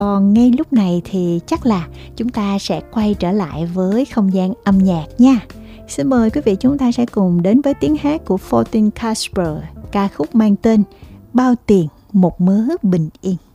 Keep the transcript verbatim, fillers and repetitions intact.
Còn ngay lúc này thì chắc là chúng ta sẽ quay trở lại với không gian âm nhạc nha. Xin mời quý vị chúng ta sẽ cùng đến với tiếng hát của Fortin Casper, ca khúc mang tên Bao tiền một mớ bình yên.